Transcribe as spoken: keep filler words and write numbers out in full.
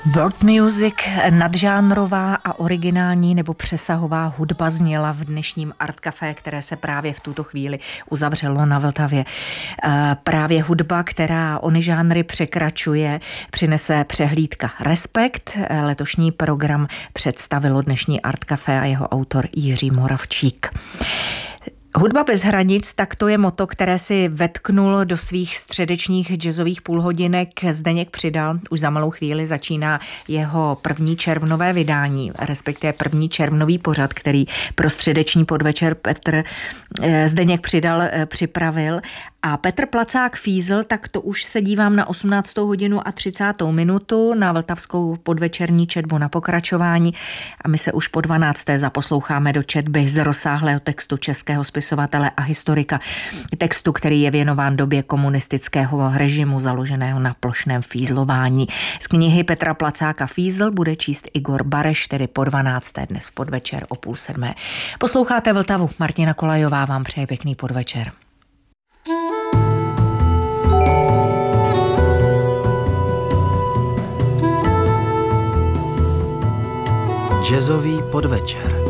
World music, nadžánrová a originální nebo přesahová hudba zněla v dnešním Art Café, které se právě v tuto chvíli uzavřelo na Vltavě. Právě hudba, která ony žánry překračuje, přinese přehlídka Respekt. Letošní program představilo dnešní Art Café a jeho autor Jiří Moravčík. Hudba bez hranic, tak to je motto, které si vetknul do svých středečních jazzových půlhodinek Zdeněk Přidal. Už za malou chvíli začíná jeho první červnové vydání, respektive první červnový pořad, který pro středeční podvečer Petr Zdeněk Přidal připravil. A Petr Placák Fízl, tak to už se dívám na osmnáctou hodinu a třicátou minutu na vltavskou podvečerní četbu na pokračování a my se už po dvanácté zaposloucháme do četby z rozsáhlého textu českého spisovatele a historika. Textu, který je věnován době komunistického režimu založeného na plošném fízlování. Z knihy Petra Placáka Fízl bude číst Igor Bareš, tedy po dvanácté dnes v podvečer o půl sedmé. Posloucháte Vltavu, Martina Kolajová vám přeje pěkný podvečer. Jazzový podvečer.